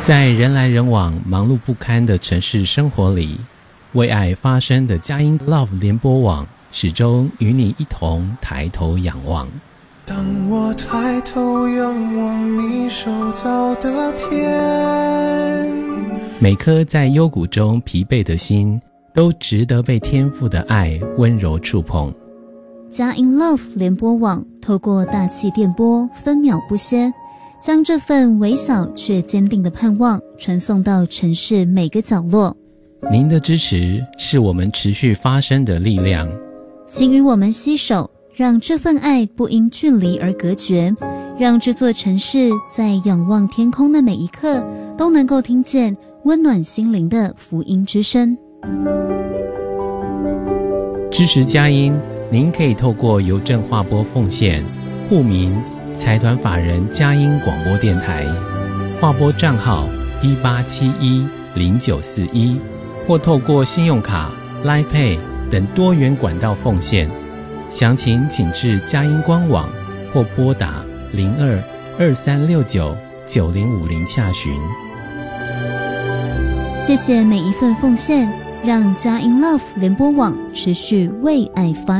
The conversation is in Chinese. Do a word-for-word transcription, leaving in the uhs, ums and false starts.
在人来人往、忙碌不堪的城市生活里，为爱发声的佳音 Love 联播网始终与你一同抬头仰望。 当我抬头仰望你手造的天， 每颗在幽谷中疲惫的心，都值得被天父的爱温柔触碰。 佳音 Love 联播网透过大气电波，分秒不歇，将这份微小却坚定的盼望传送到城市每个角落。 您的支持是我们持续发声的力量， 请与我们携手，让这份爱不因距离而隔绝，让这座城市在仰望天空的每一刻，都能够听见温暖心灵的福音之声。 支持佳音，您可以透过邮政划拨奉献，户名财团法人佳音广播电台，划拨账号一八七一零九四一，或透过信用卡、Line Pay 等多元管道奉献。详情请至佳音官网或拨打零二二三六九九零五零洽询。 谢谢每一份奉献，让佳音 Love 联播网持续为爱发